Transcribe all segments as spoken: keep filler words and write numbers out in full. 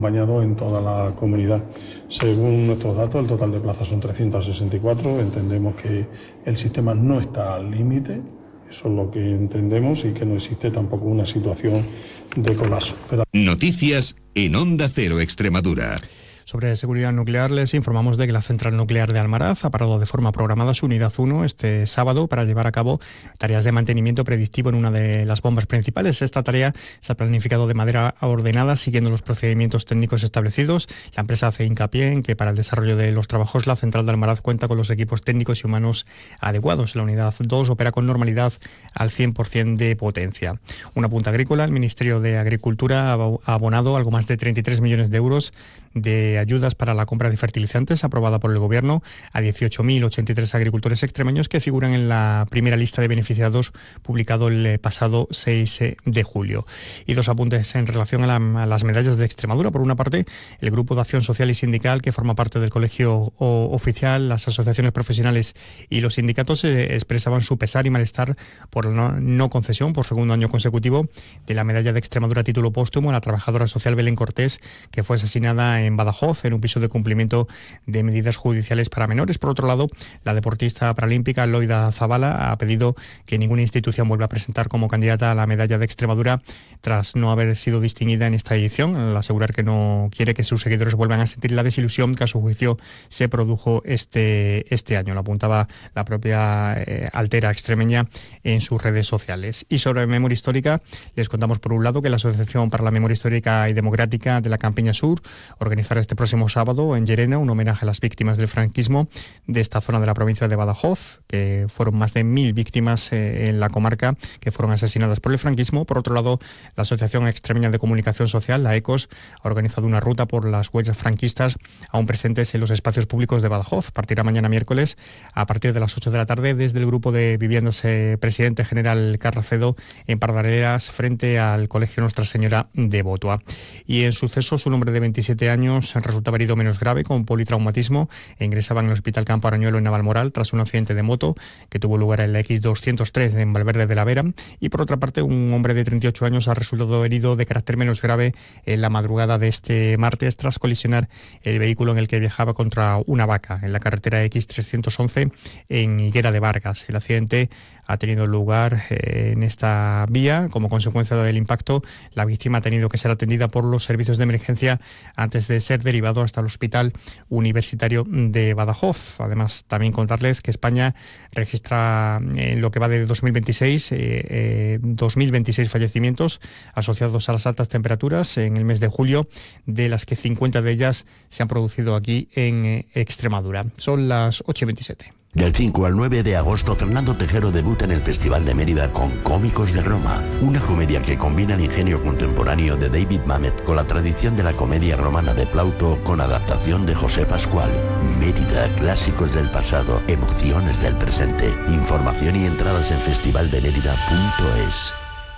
acompañado en toda la comunidad. Según nuestros datos, el total de plazas son trescientas sesenta y cuatro. Entendemos que el sistema no está al límite, eso es lo que entendemos, y que no existe tampoco una situación de colapso. Pero... Noticias en Onda Cero Extremadura. Sobre seguridad nuclear, les informamos de que la central nuclear de Almaraz ha parado de forma programada su unidad uno este sábado para llevar a cabo tareas de mantenimiento predictivo en una de las bombas principales. Esta tarea se ha planificado de manera ordenada, siguiendo los procedimientos técnicos establecidos. La empresa hace hincapié en que para el desarrollo de los trabajos la central de Almaraz cuenta con los equipos técnicos y humanos adecuados. La unidad dos opera con normalidad al cien por ciento de potencia. Una punta agrícola, el Ministerio de Agricultura ha abonado algo más de treinta y tres millones de euros de ayudas para la compra de fertilizantes aprobada por el Gobierno a dieciocho mil ochenta y tres agricultores extremeños que figuran en la primera lista de beneficiados publicado el pasado seis de julio. Y dos apuntes en relación a, la, a las medallas de Extremadura. Por una parte, el Grupo de Acción Social y Sindical, que forma parte del Colegio Oficial, las asociaciones profesionales y los sindicatos eh, expresaban su pesar y malestar por la no, no concesión por segundo año consecutivo de la medalla de Extremadura a título póstumo a la trabajadora social Belén Cortés, que fue asesinada en Badajoz en un piso de cumplimiento de medidas judiciales para menores. Por otro lado, la deportista paralímpica Loida Zabala ha pedido que ninguna institución vuelva a presentar como candidata a la medalla de Extremadura tras no haber sido distinguida en esta edición, al asegurar que no quiere que sus seguidores vuelvan a sentir la desilusión que a su juicio se produjo este, este año. Lo apuntaba la propia eh, altera extremeña en sus redes sociales. Y sobre memoria histórica, les contamos por un lado que la Asociación para la Memoria Histórica y Democrática de la Campiña Sur organizará este próximo sábado en Llerena un homenaje a las víctimas del franquismo de esta zona de la provincia de Badajoz, que fueron más de mil víctimas eh, en la comarca que fueron asesinadas por el franquismo. Por otro lado, la Asociación Extremeña de Comunicación Social, la ECOS, ha organizado una ruta por las huellas franquistas aún presentes en los espacios públicos de Badajoz. Partirá mañana miércoles a partir de las ocho de la tarde desde el grupo de viviendas eh, Presidente General Carracedo en Pardaleras frente al Colegio Nuestra Señora de Botua. Y en sucesos, un hombre de veintisiete años resultaba herido menos grave con politraumatismo e ingresaba en el Hospital Campo Arañuelo en Navalmoral tras un accidente de moto que tuvo lugar en la equis doscientos tres en Valverde de la Vera. Y por otra parte, un hombre de treinta y ocho años ha resultado herido de carácter menos grave en la madrugada de este martes tras colisionar el vehículo en el que viajaba contra una vaca en la carretera equis trescientos once en Higuera de Vargas. El accidente ha tenido lugar eh, en esta vía. Como consecuencia del impacto, la víctima ha tenido que ser atendida por los servicios de emergencia antes de ser derivado hasta el Hospital Universitario de Badajoz. Además, también contarles que España registra en eh, lo que va de dos mil veintiséis, eh, eh, dos mil veintiséis fallecimientos asociados a las altas temperaturas en el mes de julio, de las que cincuenta de ellas se han producido aquí en eh, Extremadura. Son las ocho y veintisiete. Del cinco al nueve de agosto, Fernando Tejero debuta en el Festival de Mérida con Cómicos de Roma, una comedia que combina el ingenio contemporáneo de David Mamet con la tradición de la comedia romana de Plauto con adaptación de José Pascual. Mérida, clásicos del pasado, emociones del presente. Información y entradas en festival de mérida punto es.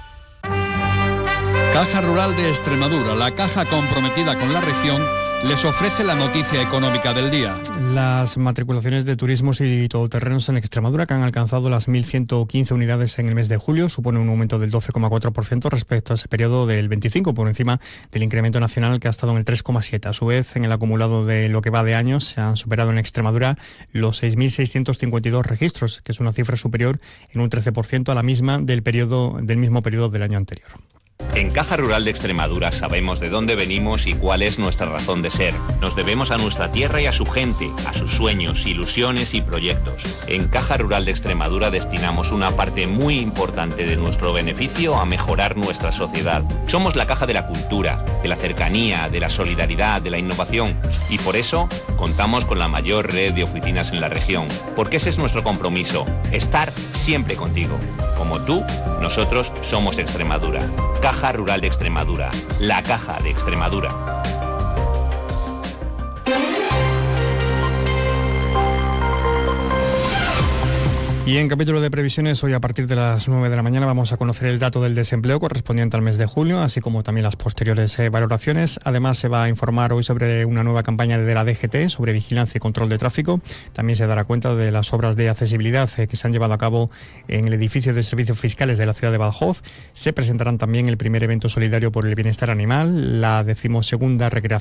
Caja Rural de Extremadura, la caja comprometida con la región, les ofrece la noticia económica del día. Las matriculaciones de turismos y todoterrenos en Extremadura, que han alcanzado las mil ciento quince unidades en el mes de julio, supone un aumento del doce coma cuatro por ciento respecto a ese periodo del veinticinco por ciento, por encima del incremento nacional que ha estado en el tres coma siete por ciento. A su vez, en el acumulado de lo que va de años, se han superado en Extremadura los seis mil seiscientos cincuenta y dos registros, que es una cifra superior en un trece por ciento a la misma del periodo del mismo periodo del año anterior. En Caja Rural de Extremadura sabemos de dónde venimos y cuál es nuestra razón de ser. Nos debemos a nuestra tierra y a su gente, a sus sueños, ilusiones y proyectos. En Caja Rural de Extremadura destinamos una parte muy importante de nuestro beneficio a mejorar nuestra sociedad. Somos la caja de la cultura, de la cercanía, de la solidaridad, de la innovación. Y por eso contamos con la mayor red de oficinas en la región. Porque ese es nuestro compromiso, estar siempre contigo. Como tú, nosotros somos Extremadura. Caja Rural de Extremadura, la caja de Extremadura. Y en capítulo de previsiones, hoy a partir de las nueve de la mañana vamos a conocer el dato del desempleo correspondiente al mes de julio, así como también las posteriores eh, valoraciones. Además, se va a informar hoy sobre una nueva campaña de la D G T sobre vigilancia y control de tráfico. También se dará cuenta de las obras de accesibilidad eh, que se han llevado a cabo en el edificio de servicios fiscales de la ciudad de Badajoz. Se presentarán también el primer evento solidario por el bienestar animal, la decimosegunda recreación